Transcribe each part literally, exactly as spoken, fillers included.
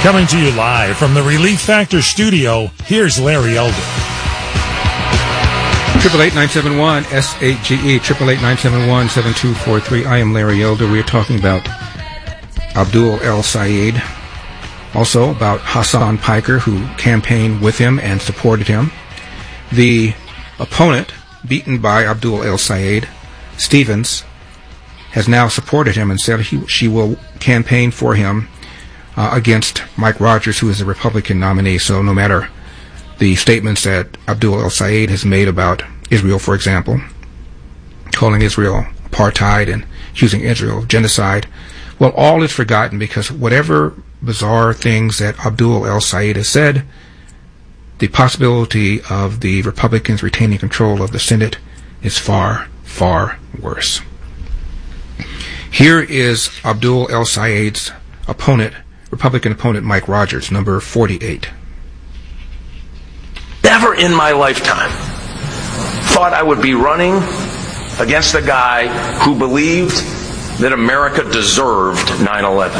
Coming to you live from the Relief Factor studio, here's Larry Elder. Triple eight nine seven one S eight G E triple eight nine seven one seven two four three. I am Larry Elder. We are talking about Abdul El-Sayed, also about Hassan Piker, who campaigned with him and supported him. The opponent, beaten by Abdul El-Sayed, Stevens, has now supported him and said he, she will campaign for him uh, against Mike Rogers, who is the Republican nominee. So no matter the statements that Abdul El-Sayed has made about Israel, for example, calling Israel apartheid and accusing Israel of genocide, well, all is forgotten, because whatever bizarre things that Abdul El-Sayed has said, the possibility of the Republicans retaining control of the Senate is far, far worse. Here is Abdul El-Sayed's opponent, Republican opponent Mike Rogers, number forty-eight. Never in my lifetime thought I would be running against a guy who believed that America deserved nine eleven.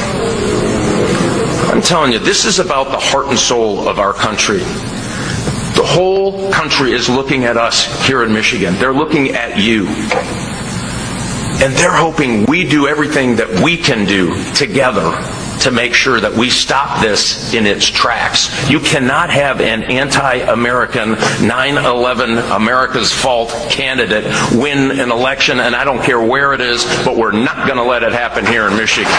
I'm telling you, this is about the heart and soul of our country. The whole country is looking at us here in Michigan. They're looking at you. And they're hoping we do everything that we can do together to make sure that we stop this in its tracks. You cannot have an anti-American nine eleven America's fault candidate win an election, and I don't care where it is, but we're not going to let it happen here in Michigan.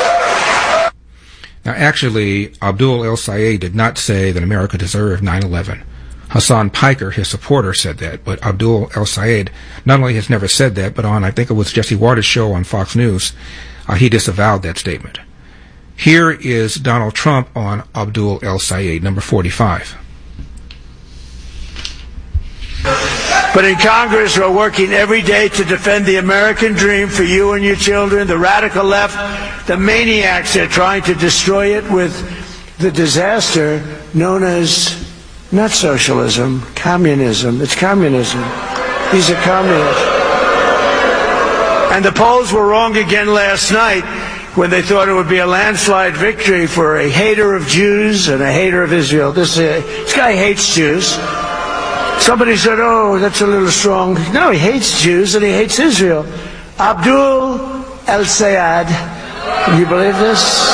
Now, actually, Abdul El-Sayed did not say that America deserved nine eleven. Hassan Piker, his supporter, said that, but Abdul El-Sayed not only has never said that, but on, I think it was Jesse Waters' show on Fox News, uh, he disavowed that statement. Here is Donald Trump on Abdul El-Sayed, number forty-five. But in Congress, we're working every day to defend the American dream for you and your children. The radical left, the maniacs, are trying to destroy it with the disaster known as not socialism, communism. It's communism. These are communists. And the polls were wrong again last night when they thought it would be a landslide victory for a hater of Jews and a hater of Israel. This, uh, this guy hates Jews. Somebody said, oh, that's a little strong. No, he hates Jews and he hates Israel. Abdul El-Sayed. Can you believe this?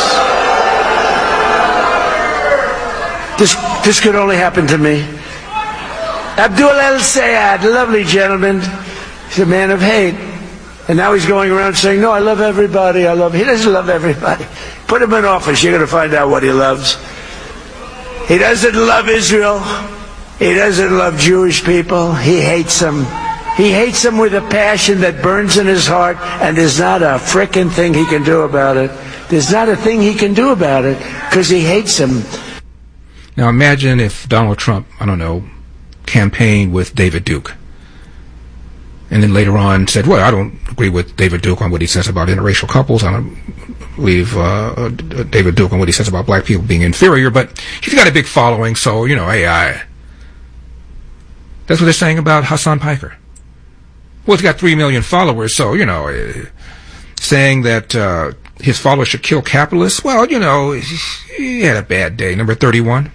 This this could only happen to me. Abdul El-Sayed, lovely gentleman. He's a man of hate. And now he's going around saying, no, I love everybody. I love. He doesn't love everybody. Put him in office. You're going to find out what he loves. He doesn't love Israel. He doesn't love Jewish people. He hates them. He hates them with a passion that burns in his heart, and there's not a frickin' thing he can do about it. There's not a thing he can do about it, because he hates them. Now imagine if Donald Trump, I don't know, campaigned with David Duke, and then later on said, well, I don't agree with David Duke on what he says about interracial couples. I don't believe uh, David Duke on what he says about black people being inferior, but he's got a big following, so, you know, hey, I... That's what they're saying about Hassan Piker. Well, he's got three million followers, so, you know, uh, saying that uh, his followers should kill capitalists, well, you know, he, he had a bad day. Number thirty-one.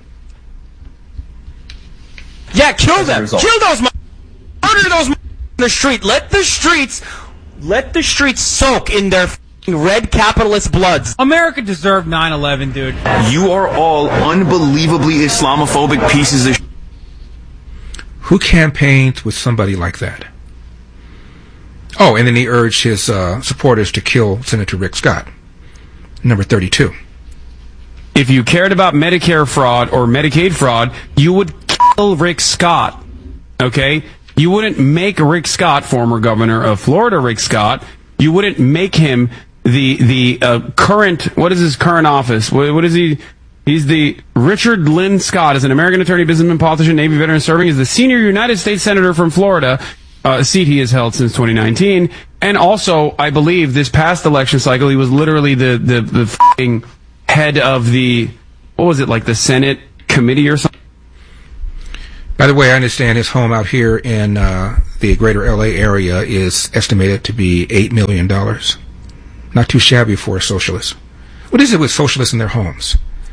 Yeah, kill them. Kill those m- Murder those m- in the street. Let the streets, let the streets soak in their f***ing red capitalist bloods. America deserved nine eleven, dude. You are all unbelievably Islamophobic pieces of sh- Who campaigned with somebody like that? Oh, and then he urged his uh, supporters to kill Senator Rick Scott. Number thirty-two. If you cared about Medicare fraud or Medicaid fraud, you would kill Rick Scott. Okay? You wouldn't make Rick Scott, former governor of Florida, Rick Scott, you wouldn't make him the the uh, current, what is his current office? What, what is he? He's the Richard Lynn Scott, is an American attorney, businessman, politician, Navy veteran, serving as the senior United States Senator from Florida, uh, a seat he has held since twenty nineteen. And also, I believe, this past election cycle, he was literally the, the, the f***ing head of the, what was it, like the Senate committee or something? By the way, I understand his home out here in uh, the greater L A area is estimated to be eight million dollars. Not too shabby for a socialist. What is it with socialists in their homes?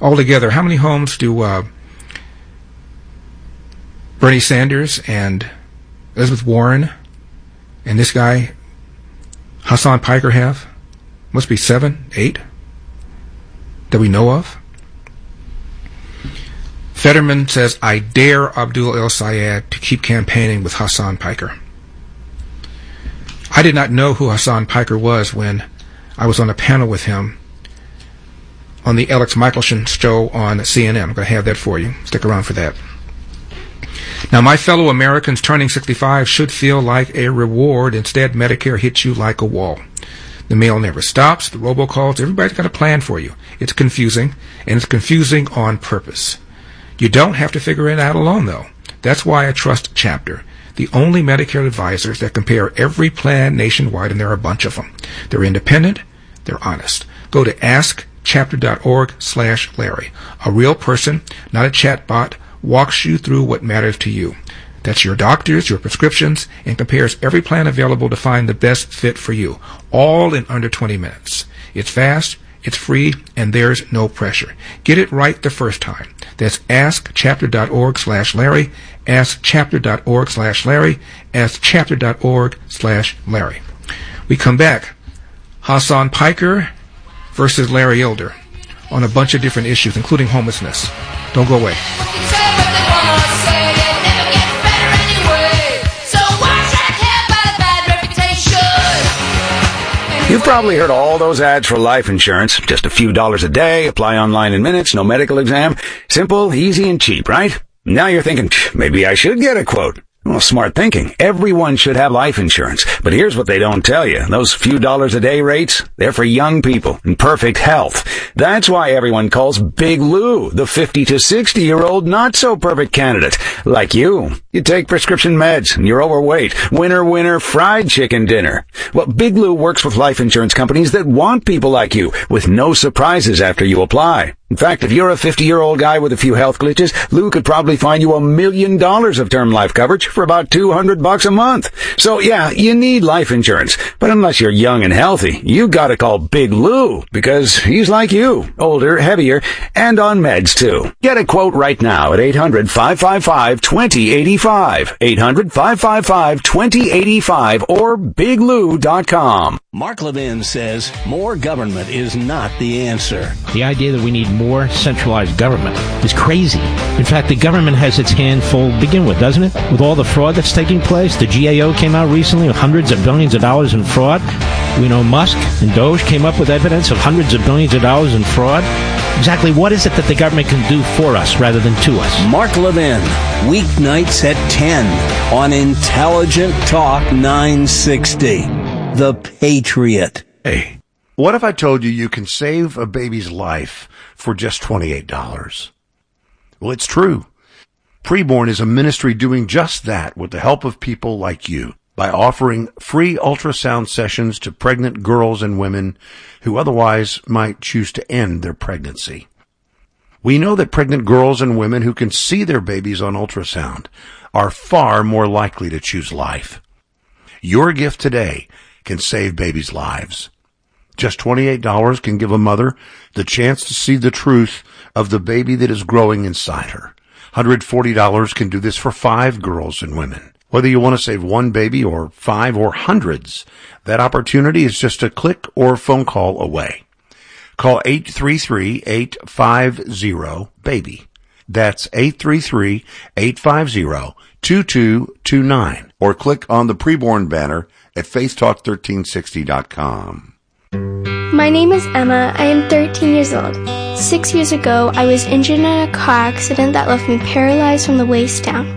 Altogether, how many homes do uh, Bernie Sanders and Elizabeth Warren and this guy, Hassan Piker, have? Must be seven, eight that we know of. Fetterman says, I dare Abdul El-Sayed to keep campaigning with Hassan Piker. I did not know who Hassan Piker was when I was on a panel with him on the Alex Michelson show on C N N. I'm going to have that for you. Stick around for that. Now, my fellow Americans turning sixty-five should feel like a reward. Instead, Medicare hits you like a wall. The mail never stops. The robocalls. Everybody's got a plan for you. It's confusing, and it's confusing on purpose. You don't have to figure it out alone, though. That's why I trust Chapter, the only Medicare advisors that compare every plan nationwide, and there are a bunch of them. They're independent. They're honest. Go to ask chapter dot org slash Larry. A real person, not a chatbot, walks you through what matters to you. That's your doctors, your prescriptions, and compares every plan available to find the best fit for you, all in under twenty minutes. It's fast, it's free, and there's no pressure. Get it right the first time. That's ask chapter dot org slash Larry, ask chapter dot org slash Larry, ask chapter dot org slash Larry. We come back. Hassan Piker versus Larry Elder on a bunch of different issues, including homelessness. Don't go away. You've probably heard all those ads for life insurance. Just a few dollars a day, apply online in minutes, no medical exam. Simple, easy, and cheap, right? Now you're thinking, maybe I should get a quote. Well, smart thinking. Everyone should have life insurance. But here's what they don't tell you. Those few dollars a day rates, they're for young people in perfect health. That's why everyone calls Big Lou the fifty to sixty year old not so perfect candidate. Like you. You take prescription meds and you're overweight. Winner, winner, fried chicken dinner. Well, Big Lou works with life insurance companies that want people like you with no surprises after you apply. In fact, if you're a fifty-year-old guy with a few health glitches, Lou could probably find you a million dollars of term life coverage for about two hundred bucks a month. So yeah, you need life insurance. But unless you're young and healthy, you gotta call Big Lou because he's like you, older, heavier, and on meds too. Get a quote right now at eight hundred, five five five, two zero eight five, eight hundred, five five five, two zero eight five, or big lou dot com. Mark Levin says more government is not the answer. The idea that we need more centralized government is crazy. In fact, the government has its hand full to begin with, doesn't it? With all the fraud that's taking place, the G A O came out recently with hundreds of billions of dollars in fraud. We know Musk and Doge came up with evidence of hundreds of billions of dollars in fraud. Exactly what is it that the government can do for us rather than to us? Mark Levin, weeknights at ten on Intelligent Talk nine sixty. The Patriot. Hey, what if I told you you can save a baby's life for just twenty-eight dollars? Well, it's true. Preborn is a ministry doing just that with the help of people like you by offering free ultrasound sessions to pregnant girls and women who otherwise might choose to end their pregnancy. We know that pregnant girls and women who can see their babies on ultrasound are far more likely to choose life. Your gift today can save babies' lives. Just twenty-eight dollars can give a mother the chance to see the truth of the baby that is growing inside her. one hundred forty dollars can do this for five girls and women. Whether you want to save one baby or five or hundreds, that opportunity is just a click or phone call away. Call eight three three, eight five zero, BABY. That's eight three three, eight five zero, two two two nine. Or click on the Preborn banner at faith talk thirteen sixty dot com. My name is Emma. I am thirteen years old. Six years ago, I was injured in a car accident that left me paralyzed from the waist down.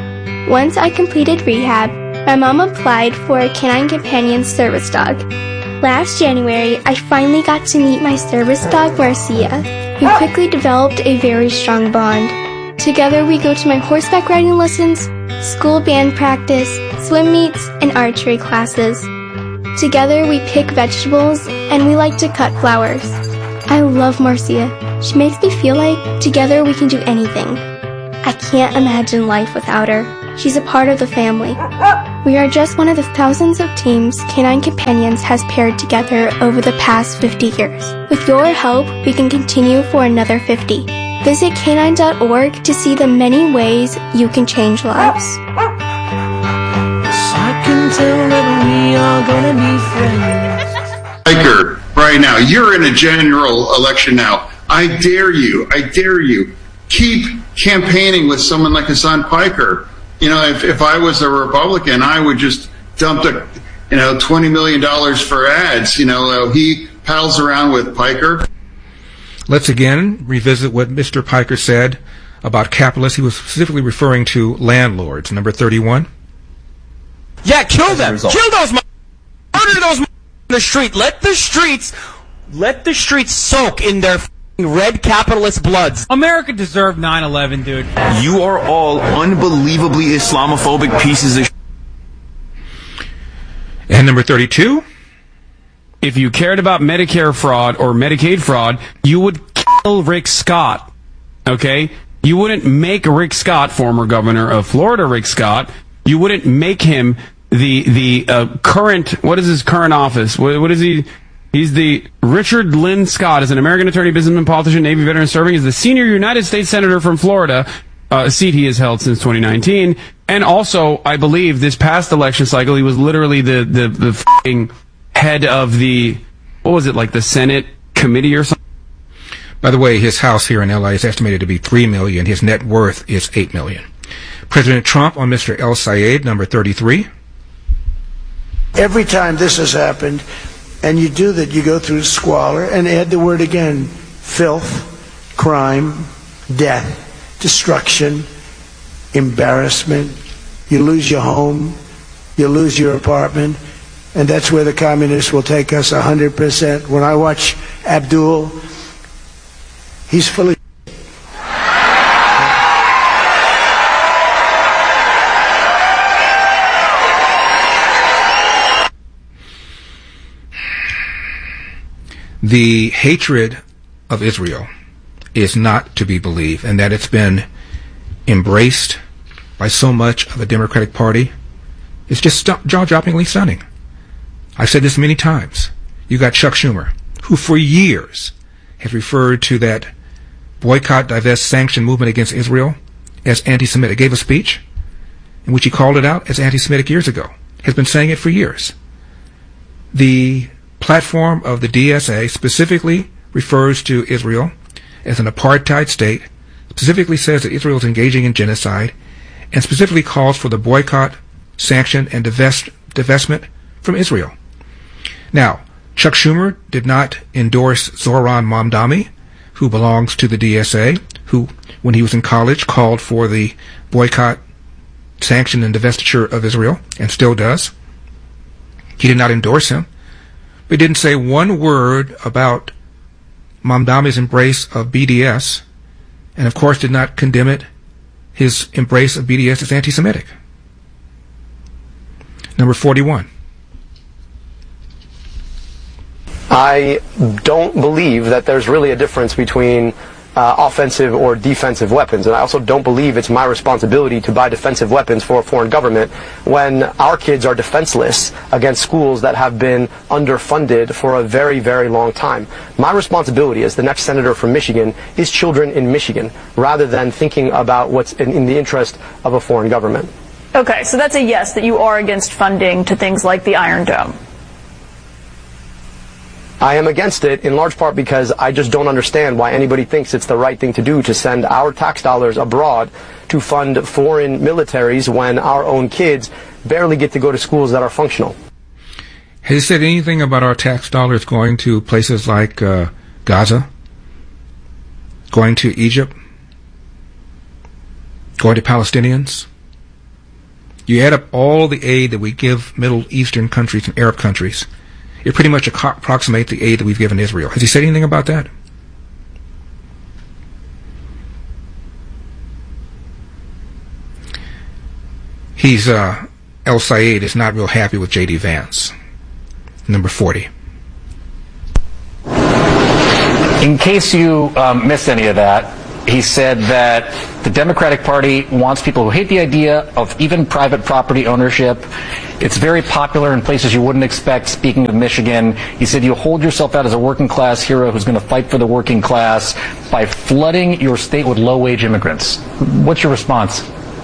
Once I completed rehab, my mom applied for a Canine Companion service dog. Last January, I finally got to meet my service dog, Marcia, who quickly developed a very strong bond. Together, we go to my horseback riding lessons, school band practice, swim meets, and archery classes. Together, we pick vegetables, and we like to cut flowers. I love Marcia. She makes me feel like together we can do anything. I can't imagine life without her. She's a part of the family. We are just one of the thousands of teams Canine Companions has paired together over the past fifty years. With your help, we can continue for another fifty. Visit canine dot org to see the many ways you can change lives. I can tell that we are gonna be friends. Piker, right now, you're in a general election now. I dare you, I dare you, keep campaigning with someone like Hasan Piker. You know, if, if I was a Republican, I would just dump the, you know, twenty million dollars for ads. You know, uh, he pals around with Piker. Let's again revisit what Mister Piker said about capitalists. He was specifically referring to landlords. Number thirty-one. Yeah, kill them. Kill those. Murder those in the street. Let the streets, let the streets soak in their red capitalist bloods. America deserved nine eleven, dude. You are all unbelievably Islamophobic pieces of. And number thirty-two. If you cared about Medicare fraud or Medicaid fraud, you would kill Rick Scott. Okay? You wouldn't make Rick Scott, former governor of Florida, Rick Scott, you wouldn't make him the the uh, current, what is his current office? What, what is he? He's the Richard Lynn Scott, is an American attorney, businessman, politician, Navy veteran, serving as the senior United States Senator from Florida, uh, a seat he has held since twenty nineteen. And also, I believe, this past election cycle, he was literally the, the, the f***ing head of the, what was it, like the Senate committee or something? By the way, his house here in L A is estimated to be three million dollars. His net worth is eight million dollars. President Trump on Mister El Sayed, number thirty-three. Every time this has happened, and you do that, you go through squalor, and add the word again, filth, crime, death, destruction, embarrassment. You lose your home, you lose your apartment, and that's where the communists will take us one hundred percent. When I watch Abdul, he's fully... The hatred of Israel is not to be believed, and that it's been embraced by so much of the Democratic Party is just jaw-droppingly stunning. I've said this many times. You got Chuck Schumer, who for years has referred to that boycott, divest, sanction movement against Israel as anti-Semitic. Gave a speech in which he called it out as anti-Semitic years ago. Has been saying it for years. The platform of the D S A specifically refers to Israel as an apartheid state, specifically says that Israel is engaging in genocide, and specifically calls for the boycott, sanction, and divest, divestment from Israel. Now, Chuck Schumer did not endorse Zoran Mamdani, who belongs to the D S A, who, when he was in college, called for the boycott, sanction, and divestiture of Israel, and still does. He did not endorse him. But he didn't say one word about Mamdani's embrace of B D S, and of course did not condemn it, his embrace of B D S as anti-Semitic. Number forty-one. I don't believe that there's really a difference between uh, offensive or defensive weapons, and I also don't believe it's my responsibility to buy defensive weapons for a foreign government when our kids are defenseless against schools that have been underfunded for a very, very long time. My responsibility as the next senator from Michigan is children in Michigan, rather than thinking about what's in, in the interest of a foreign government. Okay, so that's a yes, that you are against funding to things like the Iron Dome. I am against it in large part because I just don't understand why anybody thinks it's the right thing to do to send our tax dollars abroad to fund foreign militaries when our own kids barely get to go to schools that are functional. Has he said anything about our tax dollars going to places like uh, Gaza, going to Egypt, going to Palestinians? You add up all the aid that we give Middle Eastern countries and Arab countries, it pretty much approximates the aid that we've given Israel. Has he said anything about that? He's, uh, El Sayed is not real happy with J D Vance. Number forty. In case you um, missed any of that, He said that the Democratic Party wants people who hate the idea of even private property ownership. It's very popular in places you wouldn't expect. Speaking of Michigan, he said you hold yourself out as a working class hero who's going to fight for the working class by flooding your state with low-wage immigrants. What's your response?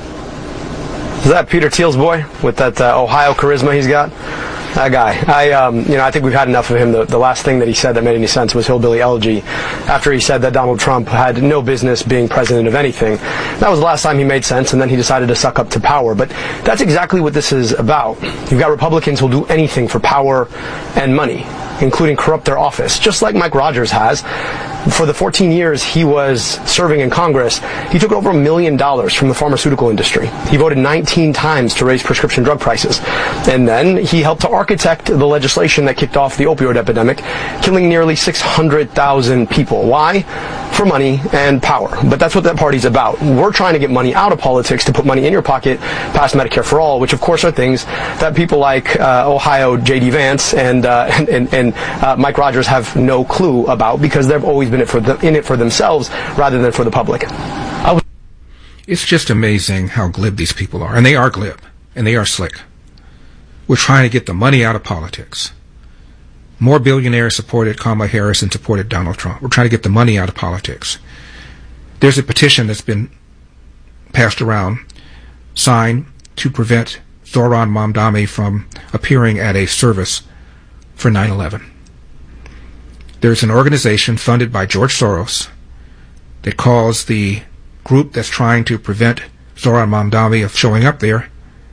Is that Peter Thiel's boy with that uh, Ohio charisma he's got? That guy. I, um, you know, I think we've had enough of him. The, the last thing that he said that made any sense was hillbilly elegy. After he said that Donald Trump had no business being president of anything, that was the last time he made sense, and then he decided to suck up to power. But that's exactly what this is about. You've got Republicans who'll do anything for power and money, including corrupt their office, just like Mike Rogers has. For the fourteen years he was serving in Congress, he took over a million dollars from the pharmaceutical industry. He voted nineteen times to raise prescription drug prices. And then he helped to architect the legislation that kicked off the opioid epidemic, killing nearly six hundred thousand people. Why? For money and power. But that's what that party's about. We're trying to get money out of politics to put money in your pocket past Medicare for All, which of course are things that people like uh, Ohio J D Vance and uh, and, and, and uh, Mike Rogers have no clue about, because they've always been it for the, in it for themselves rather than for the public. Was- it's just amazing how glib these people are. And they are glib. And they are slick. We're trying to get the money out of politics. More billionaires supported Kamala Harris than supported Donald Trump. We're trying to get the money out of politics. There's a petition that's been passed around, signed to prevent Zohran Mamdani from appearing at a service for nine eleven. There's an organization funded by George Soros that calls the group that's trying to prevent Zohran Mamdani of showing up there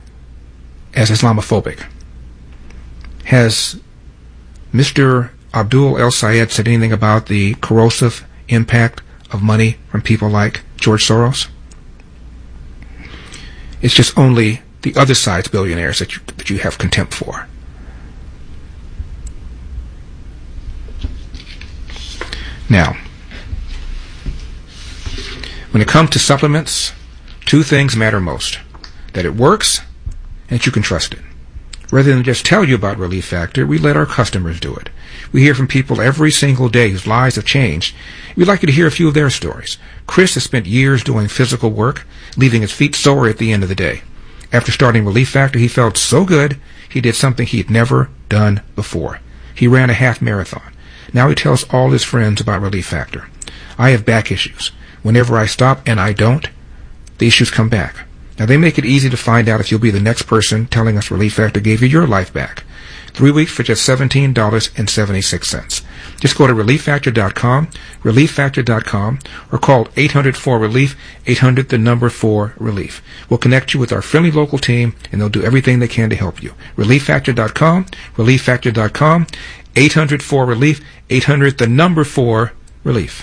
as Islamophobic. Has Mister Abdul El-Sayed said anything about the corrosive impact of money from people like George Soros? It's just only the other side's billionaires that you, that you have contempt for. Now, when it comes to supplements, two things matter most. That it works, and that you can trust it. Rather than just tell you about Relief Factor, we let our customers do it. We hear from people every single day whose lives have changed. We'd like you to hear a few of their stories. Chris has spent years doing physical work, leaving his feet sore at the end of the day. After starting Relief Factor, he felt so good, he did something he had never done before. He ran a half marathon. Now he tells all his friends about Relief Factor. I have back issues. Whenever I stop, and I don't, the issues come back. Now, they make it easy to find out if you'll be the next person telling us Relief Factor gave you your life back. Three weeks for just seventeen dollars and seventy-six cents. Just go to relief factor dot com, relief factor dot com, or call eight hundred four relief, eight hundred the number four relief. We'll connect you with our friendly local team, and they'll do everything they can to help you. relief factor dot com, relief factor dot com, eight hundred four relief, eight hundred the number four relief.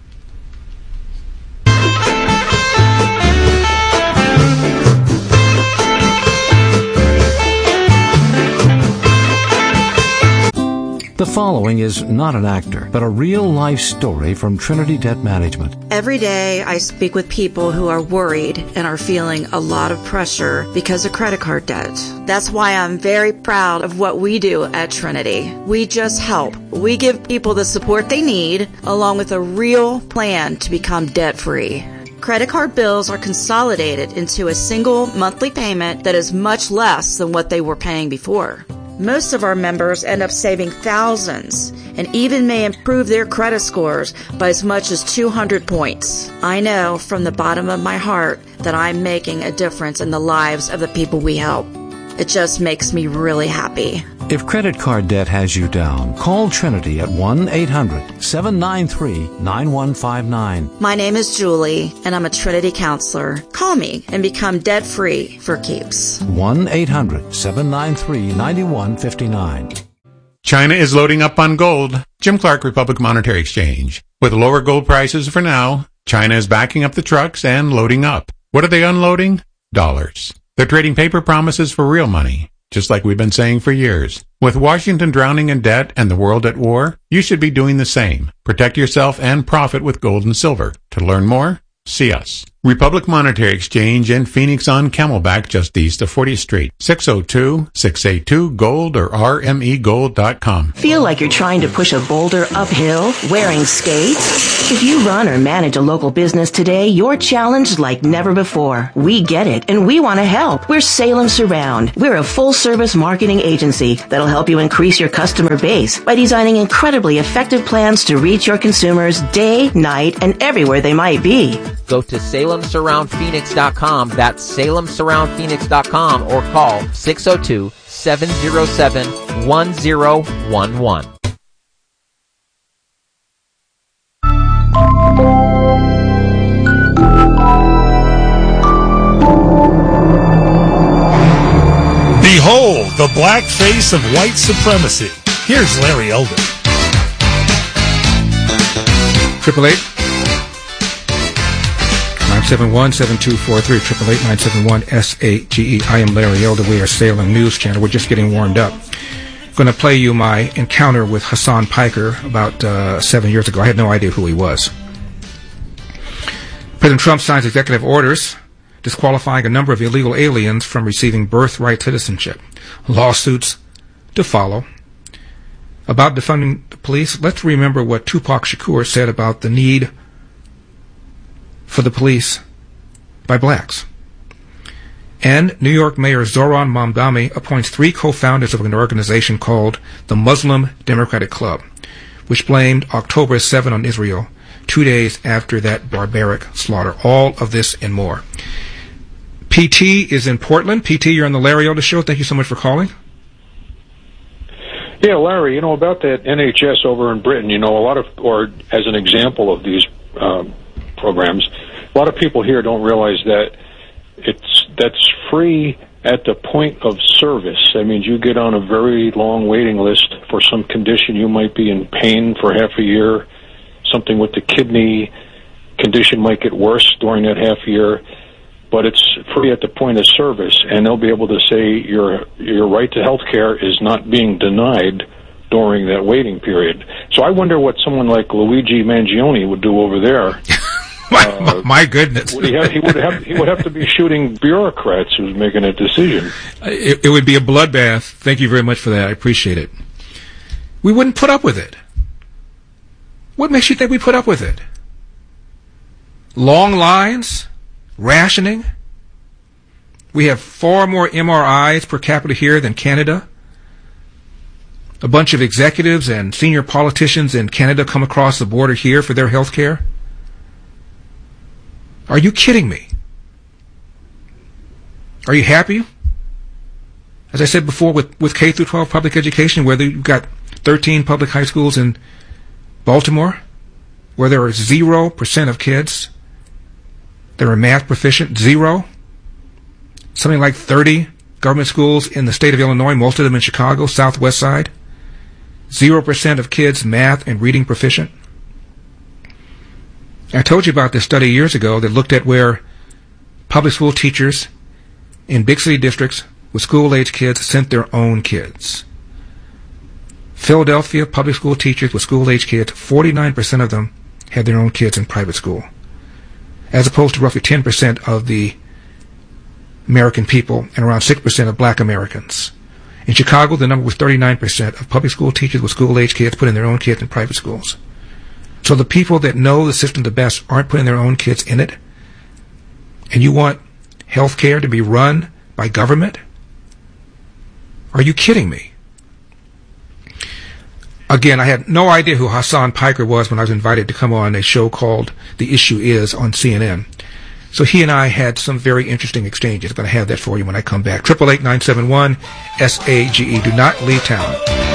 The following is not an actor, but a real-life story from Trinity Debt Management. Every day I speak with people who are worried and are feeling a lot of pressure because of credit card debt. That's why I'm very proud of what we do at Trinity. We just help. We give people the support they need, along with a real plan to become debt-free. Credit card bills are consolidated into a single monthly payment that is much less than what they were paying before. Most of our members end up saving thousands and even may improve their credit scores by as much as two hundred points. I know from the bottom of my heart that I'm making a difference in the lives of the people we help. It just makes me really happy. If credit card debt has you down, call Trinity at one eight hundred seven nine three nine one five nine. My name is Julie, and I'm a Trinity counselor. Call me and become debt-free for keeps. one eight hundred seven nine three nine one five nine. China is loading up on gold. Jim Clark, Republic Monetary Exchange. With lower gold prices for now, China is backing up the trucks and loading up. What are they unloading? Dollars. They're trading paper promises for real money, just like we've been saying for years. With Washington drowning in debt and the world at war, you should be doing the same. Protect yourself and profit with gold and silver. To learn more, see us. Republic Monetary Exchange in Phoenix on Camelback, just east of fortieth Street. six oh two, six eight two, GOLD or r m e gold dot com. Feel like you're trying to push a boulder uphill wearing skates? If you run or manage a local business today, you're challenged like never before. We get it, and we want to help. We're Salem Surround. We're a full-service marketing agency that'll help you increase your customer base by designing incredibly effective plans to reach your consumers day, night, and everywhere they might be. Go to Salem Surround Phoenix dot com. That's Salem Surround Phoenix dot com or call six oh two, seven oh seven, one oh one one. Behold the black face of white supremacy. Here's Larry Elder. Triple eight nine seven one seven two four three. Triple eight nine seven one S A G E. I am Larry Elder. We are Salem News Channel. We're just getting warmed up. I'm going to play you my encounter with Hasan Piker about uh, seven years ago. I had no idea who he was. President Trump signs executive orders disqualifying a number of illegal aliens from receiving birthright citizenship. Lawsuits to follow. About defunding the police, let's remember what Tupac Shakur said about the need for the police by blacks. And New York Mayor Zohran Mamdani appoints three co-founders of an organization called the Muslim Democratic Club, which blamed October seventh on Israel, two days after that barbaric slaughter. All of this and more. P T is in Portland. P T, you're on the Larry Elder Show. Thank you so much for calling. Yeah, Larry, you know, about that N H S over in Britain, you know, a lot of, or as an example of these um, programs, a lot of people here don't realize that it's that's free at the point of service. That means you get on a very long waiting list for some condition. You might be in pain for half a year. Something with the kidney condition might get worse during that half year. But it's free at the point of service, and they'll be able to say your your right to health care is not being denied during that waiting period. So I wonder what someone like Luigi Mangione would do over there. my, uh, my goodness. Would he, have, he, would have, he would have to be shooting bureaucrats who's making a decision. It, it would be a bloodbath. Thank you very much for that. I appreciate it. We wouldn't put up with it. What makes you think we put up with it? Long lines? Rationing. We have far more M R Is per capita here than Canada. A bunch of executives and senior politicians in Canada come across the border here for their health care. Are you kidding me? Are you happy? As I said before, with, with K through twelve public education, where you've got thirteen public high schools in Baltimore, where there are zero percent of kids that are math proficient, zero. Something like thirty government schools in the state of Illinois, most of them in Chicago, southwest side. Zero percent of kids math and reading proficient. I told you about this study years ago that looked at where public school teachers in big city districts with school-age kids sent their own kids. Philadelphia public school teachers with school-age kids, forty-nine percent of them had their own kids in private school, as opposed to roughly ten percent of the American people and around six percent of black Americans. In Chicago, the number was thirty-nine percent of public school teachers with school-age kids putting their own kids in private schools. So the people that know the system the best aren't putting their own kids in it, and you want health care to be run by government? Are you kidding me? Again, I had no idea who Hasan Piker was when I was invited to come on a show called The Issue Is on C N N. So he and I had some very interesting exchanges. I'm going to have that for you when I come back. eight eight eight, nine seven one, S A G E. Do not leave town.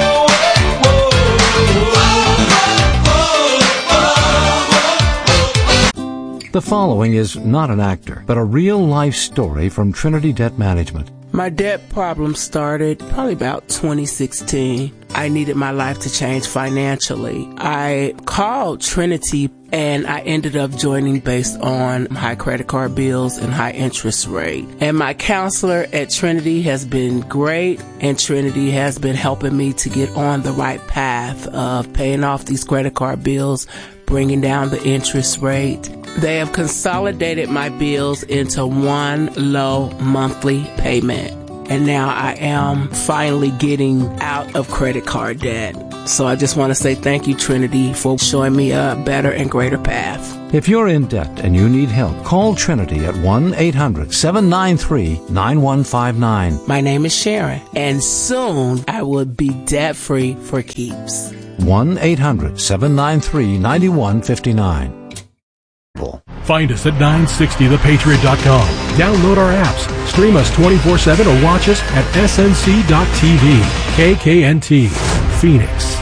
The following is not an actor, but a real-life story from Trinity Debt Management. My debt problem started probably about twenty sixteen. I needed my life to change financially. I called Trinity and I ended up joining based on high credit card bills and high interest rate. And my counselor at Trinity has been great, and Trinity has been helping me to get on the right path of paying off these credit card bills, bringing down the interest rate. They have consolidated my bills into one low monthly payment. And now I am finally getting out of credit card debt. So I just want to say thank you, Trinity, for showing me a better and greater path. If you're in debt and you need help, call Trinity at one eight hundred seven nine three nine one five nine. My name is Sharon, and soon I will be debt-free for keeps. one eight hundred seven nine three nine one five nine. Find us at nine sixty the patriot dot com. Download our apps, stream us twenty-four seven, or watch us at S N C dot T V. K K N T, Phoenix.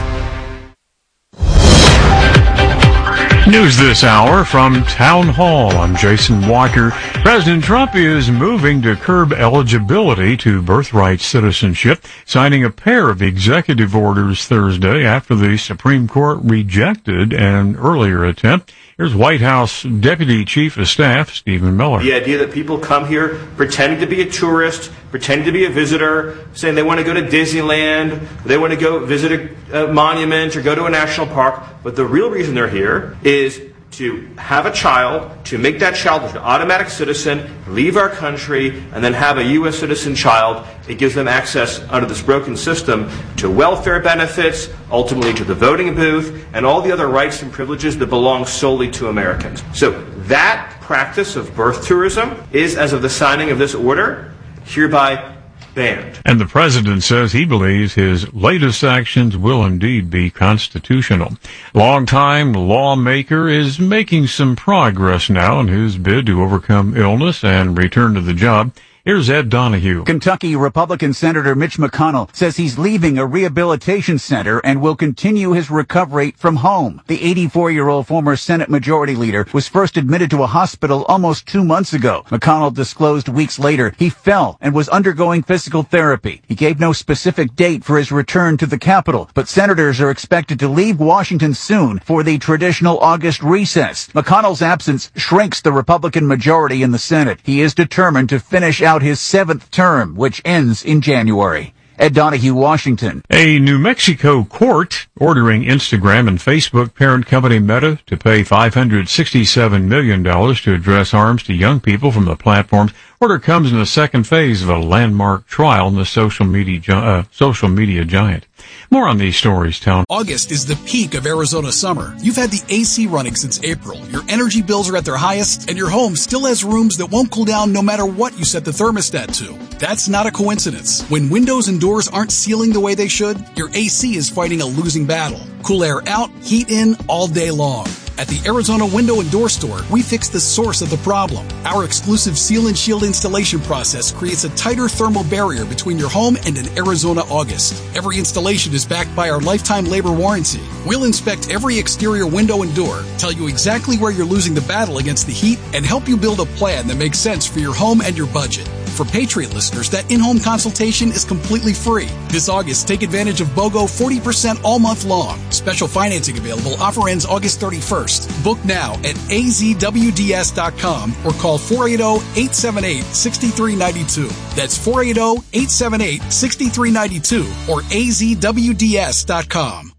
News this hour from Town Hall. I'm Jason Walker. President Trump is moving to curb eligibility to birthright citizenship, signing a pair of executive orders Thursday after the Supreme Court rejected an earlier attempt. Here's White House Deputy Chief of Staff Stephen Miller. The idea that people come here pretending to be a tourist, pretending to be a visitor, saying they want to go to Disneyland, they want to go visit a, a monument or go to a national park, but the real reason they're here is to have a child, to make that child an automatic citizen, leave our country, and then have a U S citizen child. It gives them access under this broken system to welfare benefits, ultimately to the voting booth, and all the other rights and privileges that belong solely to Americans. So that practice of birth tourism is, as of the signing of this order, hereby banned. And the president says he believes his latest actions will indeed be constitutional. Longtime lawmaker is making some progress now in his bid to overcome illness and return to the job. Here's Ed Donahue. Kentucky Republican Senator Mitch McConnell says he's leaving a rehabilitation center and will continue his recovery from home. The eighty-four-year-old former Senate Majority Leader was first admitted to a hospital almost two months ago. McConnell disclosed weeks later he fell and was undergoing physical therapy. He gave no specific date for his return to the Capitol, but senators are expected to leave Washington soon for the traditional August recess. McConnell's absence shrinks the Republican majority in the Senate. He is determined to finish out his seventh term, which ends in January. Ed Donahue, Washington. A New Mexico court ordering Instagram and Facebook parent company Meta to pay five hundred sixty-seven million dollars to address harms to young people from the platforms. Order comes in the second phase of a landmark trial in the social media, uh, social media giant. More on these stories, Town. August is the peak of Arizona summer. You've had the A C running since April. Your energy bills are at their highest, and your home still has rooms that won't cool down no matter what you set the thermostat to. That's not a coincidence. When windows and doors aren't sealing the way they should, your A C is fighting a losing battle. Cool air out, heat in all day long. At the Arizona Window and Door Store, we fix the source of the problem. Our exclusive Seal and Shield installation process creates a tighter thermal barrier between your home and an Arizona August. Every installation is backed by our lifetime labor warranty. We'll inspect every exterior window and door, tell you exactly where you're losing the battle against the heat, and help you build a plan that makes sense for your home and your budget. For Patriot listeners, that in-home consultation is completely free. This August, take advantage of BOGO forty percent all month long. Special financing available. Offer ends August thirty-first. Book now at A Z W D S dot com or call four eight zero, eight seven eight, six three nine two. That's four eight zero, eight seven eight, six three nine two or A Z W D S dot com.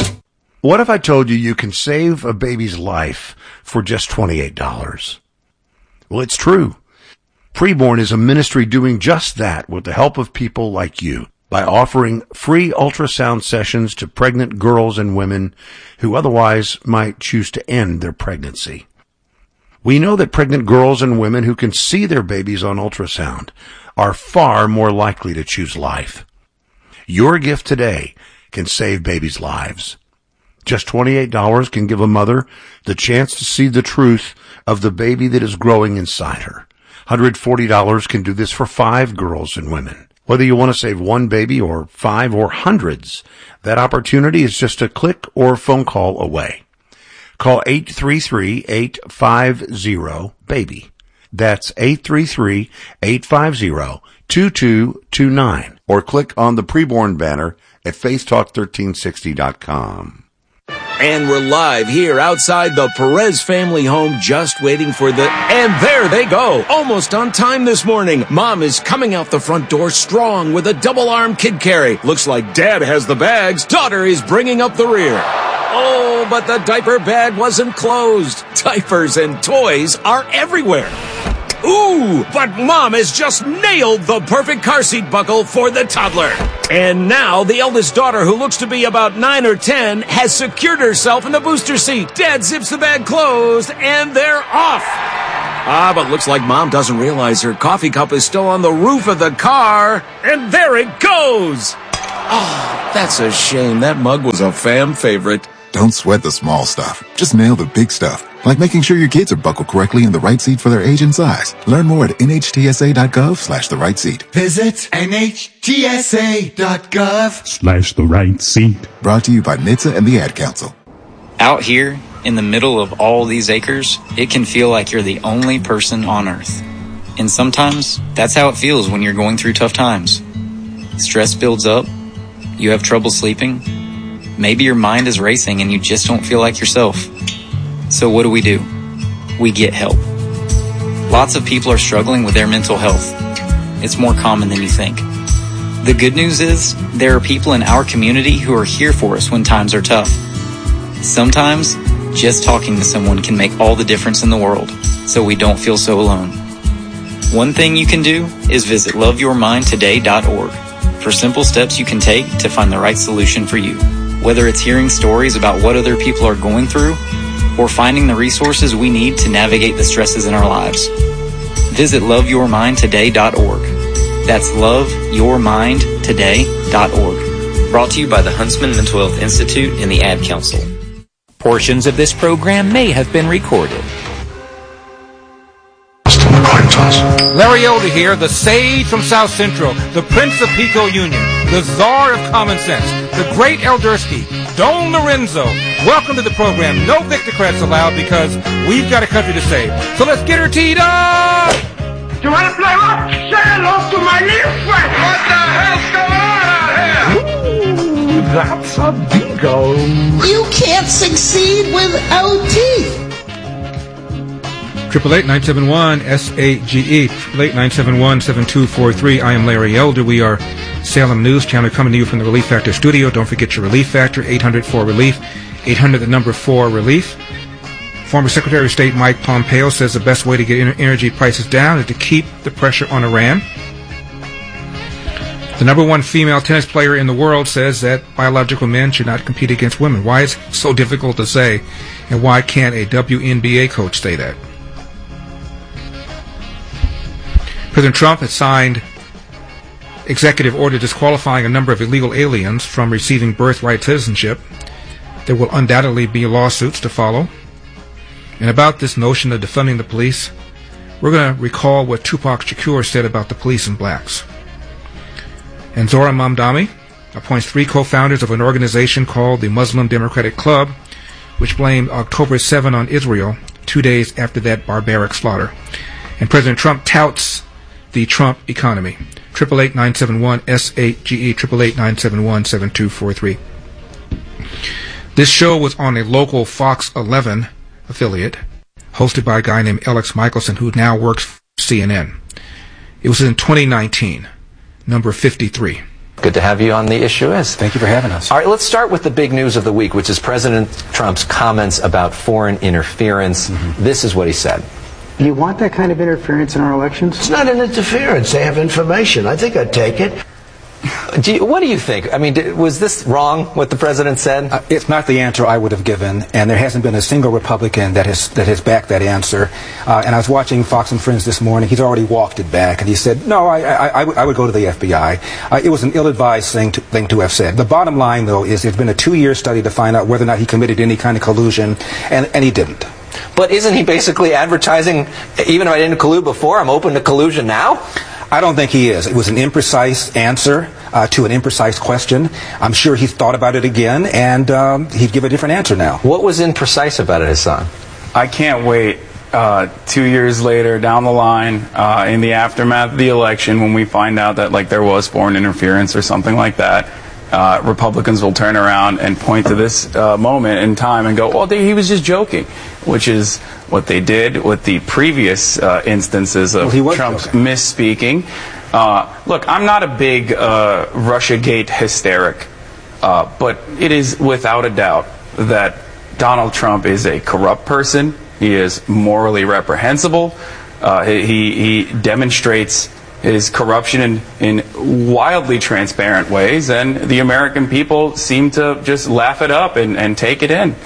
What if I told you you can save a baby's life for just twenty-eight dollars? Well, it's true. Preborn is a ministry doing just that with the help of people like you by offering free ultrasound sessions to pregnant girls and women who otherwise might choose to end their pregnancy. We know that pregnant girls and women who can see their babies on ultrasound are far more likely to choose life. Your gift today can save babies' lives. Just twenty-eight dollars can give a mother the chance to see the truth of the baby that is growing inside her. one hundred forty dollars can do this for five girls and women. Whether you want to save one baby or five or hundreds, that opportunity is just a click or phone call away. Call eight three three, eight five zero, BABY. That's eight three three, eight five zero, two two two nine. Or click on the Preborn banner at faith talk thirteen sixty dot com. And we're live here outside the Perez family home, just waiting for the... And there they go! Almost on time this morning. Mom is coming out the front door strong with a double-arm kid carry. Looks like Dad has the bags. Daughter is bringing up the rear. Oh, but the diaper bag wasn't closed. Diapers and toys are everywhere. Ooh, but Mom has just nailed the perfect car seat buckle for the toddler. And now the eldest daughter, who looks to be about nine or ten, has secured herself in the booster seat. Dad zips the bag closed, and they're off. Ah, but looks like Mom doesn't realize her coffee cup is still on the roof of the car. And there it goes. Oh, that's a shame. That mug was a fam favorite. Don't sweat the small stuff. Just nail the big stuff. Like making sure your kids are buckled correctly in the right seat for their age and size. Learn more at nhtsa.gov slash the right seat. Visit nhtsa.gov Slash the right seat. Brought to you by N H T S A and the Ad Council. Out here, in the middle of all these acres, it can feel like you're the only person on Earth. And sometimes, that's how it feels when you're going through tough times. Stress builds up. You have trouble sleeping. Maybe your mind is racing and you just don't feel like yourself. So what do we do? We get help. Lots of people are struggling with their mental health. It's more common than you think. The good news is, there are people in our community who are here for us when times are tough. Sometimes, just talking to someone can make all the difference in the world, so we don't feel so alone. One thing you can do is visit love your mind today dot org for simple steps you can take to find the right solution for you. Whether it's hearing stories about what other people are going through, or finding the resources we need to navigate the stresses in our lives. Visit love your mind today dot org. That's love your mind today dot org. Brought to you by the Huntsman Mental Health Institute and the Ad Council. Portions of this program may have been recorded. Larry Elder here, the sage from South Central, the Prince of Pico Union, the Czar of Common Sense, the Great Eldersky, Don Lorenzo. Welcome to the program. No Victocrats allowed because we've got a country to save. So let's get her teed up! You want to play rock? Say hello to my little friend! What the hell's going on out here? Ooh, that's a bingo. You can't succeed without teeth. Triple eight nine seven one S A G E. Triple eight nine seven one seven two four three. I am Larry Elder. We are Salem News Channel, coming to you from the Relief Factor studio. Don't forget your Relief Factor, eight hundred four relief, eight hundred the number four relief. Former Secretary of State Mike Pompeo says the best way to get energy prices down is to keep the pressure on Iran. The number one female tennis player in the world says that biological men should not compete against women. Why is it so difficult to say, and why can't a W N B A coach say that? President Trump has signed executive order disqualifying a number of illegal aliens from receiving birthright citizenship. There will undoubtedly be lawsuits to follow. And about this notion of defunding the police, we're going to recall what Tupac Shakur said about the police and blacks. And Zohran Mamdani appoints three co-founders of an organization called the Muslim Democratic Club, which blamed October seventh on Israel, two days after that barbaric slaughter. And President Trump touts the Trump economy. Triple eight nine seven one S eight G E. Triple eight nine seven one seven two four three. This show was on a local Fox eleven affiliate, hosted by a guy named Alex Michelson, who now works for C N N. It was in twenty nineteen, number fifty-three. Good to have you on the issue is. Thank you for having us. All right, let's start with the big news of the week, which is President Trump's comments about foreign interference. Mm-hmm. This is what he said. You want that kind of interference in our elections? It's not an interference. They have information. I think I'd take it. Do you, what do you think? I mean, did, was this wrong, what the president said? Uh, it's not the answer I would have given, and there hasn't been a single Republican that has that has backed that answer. Uh, and I was watching Fox and Friends this morning. He's already walked it back, and he said, no, I, I, I, w- I would go to the F B I. Uh, it was an ill-advised thing to, thing to have said. The bottom line, though, is there's been a two-year study to find out whether or not he committed any kind of collusion, and, and he didn't. But isn't he basically advertising, even if I didn't collude before, I'm open to collusion now? I don't think he is. It was an imprecise answer uh, to an imprecise question. I'm sure he's thought about it again, and um, he'd give a different answer now. What was imprecise about it, Hassan? I can't wait uh, two years later down the line uh, in the aftermath of the election when we find out that like there was foreign interference or something like that. Uh, Republicans will turn around and point to this uh, moment in time and go, well, they, he was just joking, which is what they did with the previous uh, instances of well, Trump's joking. misspeaking. Uh, look, I'm not a big uh, Russiagate hysteric, uh, but it is without a doubt that Donald Trump is a corrupt person. He is morally reprehensible. Uh, he, he demonstrates his corruption in, in wildly transparent ways, and the American people seem to just laugh it up and, and take it in.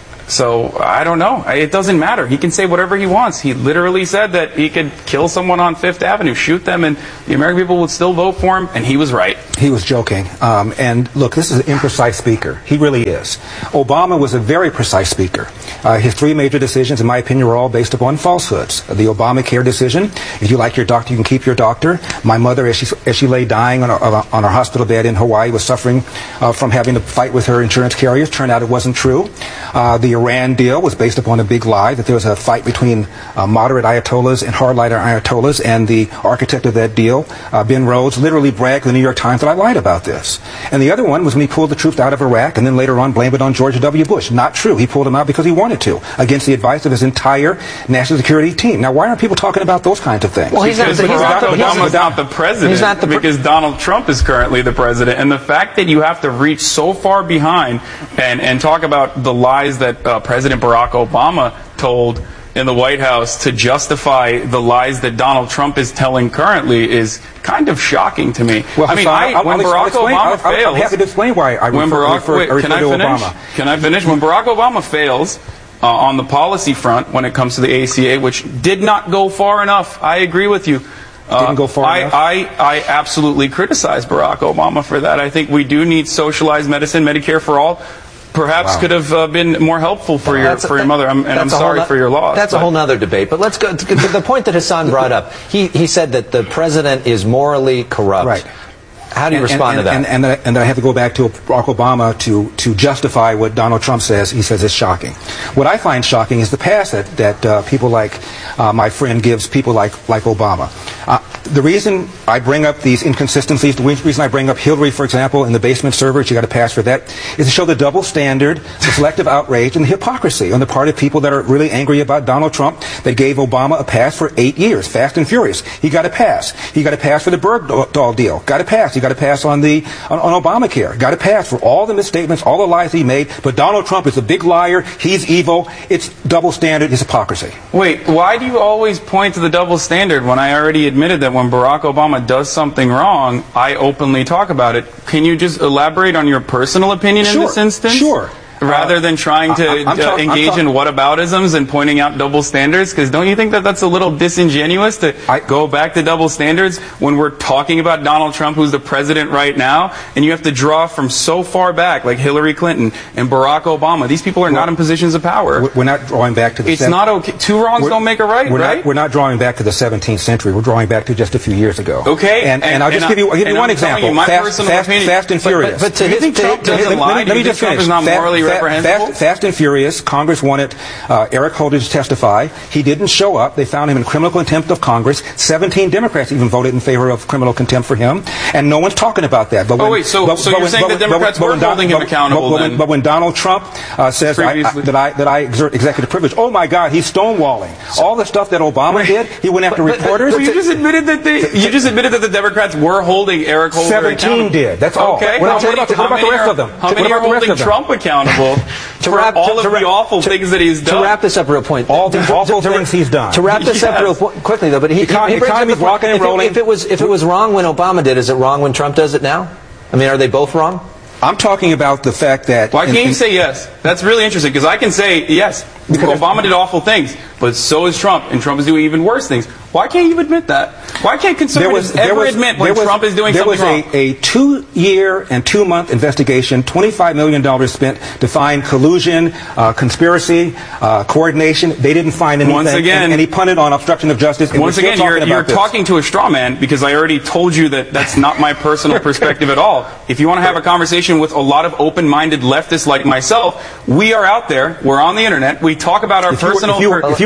So, I don't know. It doesn't matter. He can say whatever he wants. He literally said that he could kill someone on Fifth Avenue, shoot them, and the American people would still vote for him, and he was right. He was joking. Um, and look, this is an imprecise speaker. He really is. Obama was a very precise speaker. Uh, his three major decisions, in my opinion, were all based upon falsehoods. The Obamacare decision, if you like your doctor, you can keep your doctor. My mother, as she, as she lay dying on her, on her hospital bed in Hawaii, was suffering uh, from having to fight with her insurance carriers. Turned out it wasn't true. Uh, the Iran deal was based upon a big lie, that there was a fight between uh, moderate Ayatollahs and hardliner Ayatollahs, and the architect of that deal, uh, Ben Rhodes, literally bragged to the New York Times that I lied about this. And the other one was when he pulled the troops out of Iraq and then later on blamed it on George W. Bush. Not true. He pulled them out because he wanted to, against the advice of his entire national security team. Now, why aren't people talking about those kinds of things? Well, he's not, he's not, the, Obama's not the president, he's not the pre- because Donald Trump is currently the president. And the fact that you have to reach so far behind and, and talk about the lies that uh, President Barack Obama told in the White House to justify the lies that Donald Trump is telling currently is kind of shocking to me. Well, I mean, I'll, I, I'll, when I'll Barack explain, Obama I'll, fails... I'm happy to explain why I when refer, Barack, refer, wait, refer can to I finish? Obama. Can I finish? When Barack Obama fails uh, on the policy front when it comes to the A C A, which did not go far enough, I agree with you. Uh, Didn't go far I, enough? I, I absolutely criticize Barack Obama for that. I think we do need socialized medicine, Medicare for all. Perhaps Wow. could have uh, been more helpful for your That's a- for your mother, I'm, and I'm that's a whole sorry no- for your loss. That's but- a whole other debate. But let's go to the point that Hassan brought up. He he said that the president is morally corrupt. Right. How do you And- respond and, to that? And, and, and, and I have to go back to Barack Obama to, to justify what Donald Trump says. He says it's shocking. What I find shocking is the pass that, that uh, people like uh, my friend gives people like, like Obama. Uh, the reason I bring up these inconsistencies, the reason I bring up Hillary, for example, in the basement server, she got a pass for that, is to show the double standard, the selective outrage, and the hypocrisy on the part of people that are really angry about Donald Trump that gave Obama a pass for eight years, fast and furious. He got a pass. He got a pass for the Bergdahl deal. Got a pass. He got a pass on the on, on Obamacare. Got a pass for all the misstatements, all the lies he made. But Donald Trump is a big liar. He's evil. It's double standard. It's hypocrisy. Wait, why do you always point to the double standard when I already admitted that when Barack Obama does something wrong, I openly talk about it? Can you just elaborate on your personal opinion in Sure, this instance? sure. Rather than trying to I- I'm uh, talk- I'm engage talk- in whataboutisms and pointing out double standards? Because don't you think that that's a little disingenuous to go back to double standards when we're talking about Donald Trump, who's the president right now, and you have to draw from so far back, like Hillary Clinton and Barack Obama? These people are not in positions of power. We're not drawing back to the... It's not okay. Two wrongs don't make a right, we're right? Not, we're not drawing back to the seventeenth century. We're drawing back to just a few years ago. Okay. And, and, And- I'll just and give you, I'll give and you one I'm telling example. you my fast, personal fast, opinion. Fast and But- Furious. but- but to Do you his- think to- Trump doesn't let me- lie? let Do me you just think Trump finish. is not Fa- morally fa- reprehensible? Fast, Fast and Furious. Congress wanted uh, Eric Holder to testify. He didn't show up. They found him in criminal contempt of Congress. Seventeen Democrats even voted in favor of criminal contempt for him, and no one's talking about that. But Oh, when, wait, so- but, so but you're when- saying but the when- but Democrats when- were but when holding Don- him but- accountable but when- then? But when Donald Trump uh, says I, I, Previously. that I that I exert executive privilege, oh my God, he's stonewalling. All the stuff that Obama did, he went after But- but- reporters. but you just admitted that they. You just admitted that the Democrats were holding Eric Holder Seventeen accountable. did. That's all. Okay. What how about- many, what about the- how what about the many rest are, of them? How What many about are the rest holding of them? Trump accountable for wrap- all to- of to the wrap- awful to- things that he's done? To wrap this up real point. All the to, awful to, to, things he's done. To wrap this Yes. up real qu- quickly, though, but he, Econ- he brings up economy's the point, rocking and if it- rolling. If it was if it was wrong when Obama did, is it wrong when Trump does it now? I mean, are they both wrong? I'm talking about the fact that... Why can't in- you in- say yes? That's really interesting because I can say yes. Obama did awful things, but so is Trump, and Trump is doing even worse things. Why can't you admit that? Why can't conservatives ever admit when there was- Trump is doing there something wrong? was a, a two-year and two-month investigation, twenty-five million dollars spent to find collusion, uh, conspiracy, uh, coordination. They didn't find anything. Once again- and, and he punted on obstruction of justice. And Once we're still again, you're, talking you're about this. talking to a straw man because I already told you that that's not my personal perspective at all. If you want to have a conversation with a lot of open-minded leftists like myself, we are out there. We're on the internet. We talk about our If you, were- personal. if you, were, if you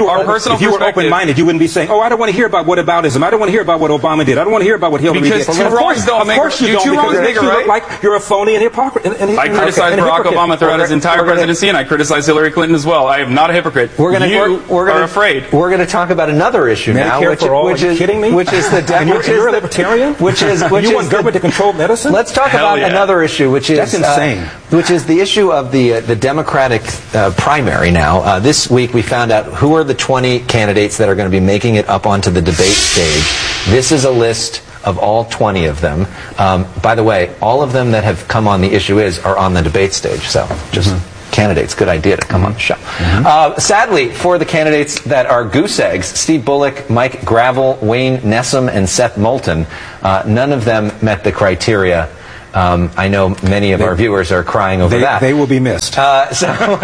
you our were, personal if you were perspective- open-minded, you wouldn't be saying, "Oh, I don't want to hear about whataboutism. I don't want to hear about what Obama did. I don't want to hear about what Hillary Because did." two Of wrongs course, don't of make a- course you you don't, two because wrongs it make makes a you look right. like you're a phony and hypocrite. And, and, I and, criticize and a Barack hypocrite. Obama throughout his entire we're gonna- presidency, and I criticize Hillary Clinton as well. I am not a hypocrite. We're gonna, you we're, we're gonna, are afraid. We're going to talk about another issue now, Medicare which, for all? which Are you is kidding me? which is the de- And you're, which and is you're a the- libertarian? which is And which you is want the- government to control medicine? Let's talk Hell about yeah. another issue, which is That's insane. Uh, which is the issue of the uh, the Democratic uh, primary. Now, uh, this week we found out who are the twenty candidates that are going to be making it up onto the debate stage. This is a list of all twenty of them. Um, by the way, all of them that have come on the issue is are on the debate stage. So just. Mm-hmm. Candidates, good idea to come mm-hmm. on the show. Mm-hmm. Uh, sadly, for the candidates that are goose eggs, Steve Bullock, Mike Gravel, Wayne Nessum, and Seth Moulton, uh, none of them met the criteria. Um, I know many of they, our viewers are crying over they, that. They will be missed. Uh, so, Mike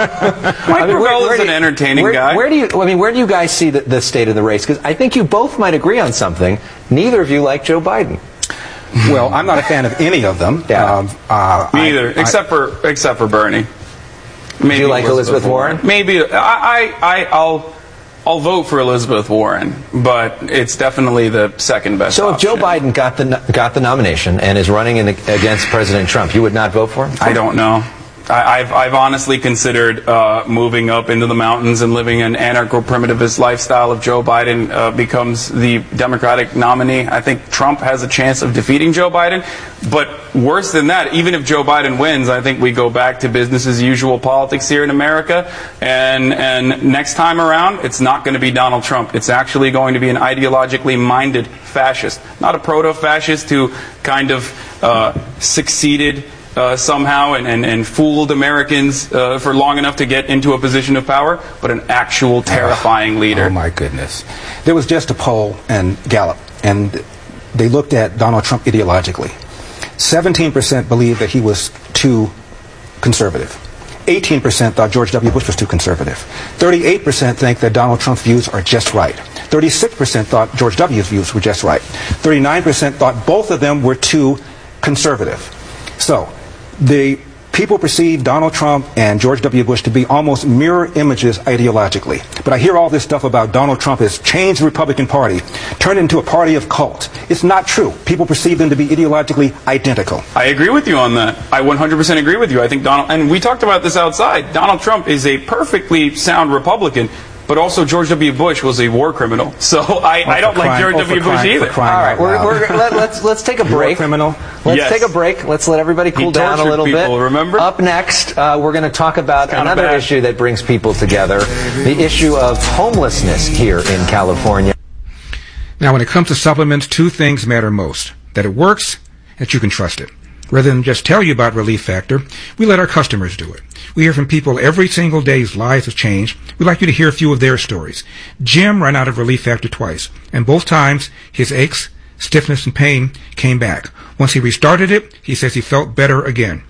I mean, Gravel is do an you, entertaining where, guy. Where do you? I mean, where do you guys see the, the state of the race? Because I think you both might agree on something. Neither of you like Joe Biden. Well, I'm not a fan of any of them. Yeah. Um, uh, Me either, I, except I, for except for Bernie. Maybe do you like Elizabeth, Elizabeth Warren? Warren? Maybe. I, I, I, I'll, I'll vote for Elizabeth Warren, but it's definitely the second best. So, if option. Joe Biden got the got the nomination and is running in the, against President Trump, you would not vote for him? I don't know. I, I've, I've honestly considered uh, moving up into the mountains and living an anarcho-primitivist lifestyle if Joe Biden uh, becomes the Democratic nominee. I think Trump has a chance of defeating Joe Biden. But worse than that, even if Joe Biden wins, I think we go back to business as usual politics here in America. And, and next time around, it's not going to be Donald Trump. It's actually going to be an ideologically minded fascist, not a proto-fascist who kind of uh, succeeded Uh, somehow and, and, and fooled Americans uh, for long enough to get into a position of power, but an actual terrifying leader. Oh, my goodness. There was just a poll in Gallup, and they looked at Donald Trump ideologically. seventeen percent believed that he was too conservative. eighteen percent thought George W. Bush was too conservative. thirty-eight percent think that Donald Trump's views are just right. thirty-six percent thought George W.'s views were just right. thirty-nine percent thought both of them were too conservative. So, the people perceive Donald Trump and George W. Bush to be almost mirror images ideologically. But I hear all this stuff about Donald Trump has changed the Republican Party, turned it into a party of cult. It's not true. People perceive them to be ideologically identical. I agree with you on that. I one hundred percent agree with you. I think Donald, and we talked about this outside, Donald Trump is a perfectly sound Republican. But also George W. Bush was a war criminal, so I, I don't like George W. Bush either. All right, we're, we're, let, let's let's take a break. War criminal. Let's yes. take a break. Let's let everybody cool he down a little people, bit. Remember? Up next, uh, we're going to talk about another bad. issue that brings people together: the issue of homelessness here in California. Now, when it comes to supplements, two things matter most: that it works, and that you can trust it. Rather than just tell you about Relief Factor, we let our customers do it. We hear from people every single day whose lives have changed. We'd like you to hear a few of their stories. Jim ran out of Relief Factor twice, and both times his aches, stiffness, and pain came back. Once he restarted it, he says he felt better again.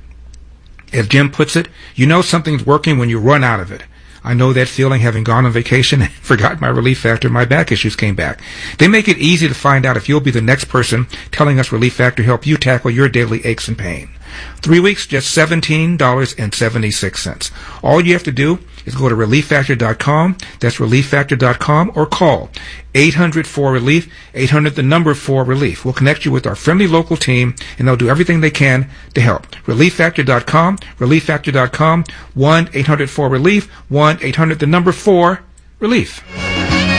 As Jim puts it, you know something's working when you run out of it. I know that feeling, having gone on vacation and forgot my Relief Factor, my back issues came back. They make it easy to find out if you'll be the next person telling us Relief Factor help you tackle your daily aches and pain. Three weeks, just seventeen dollars and seventy-six cents. All you have to do is go to relief factor dot com, that's relief factor dot com, or call eight hundred four relief, eight hundred the number four relief. We'll connect you with our friendly local team, and they'll do everything they can to help. relief factor dot com, relief factor dot com, one eight hundred four relief, one eight hundred the number four relief.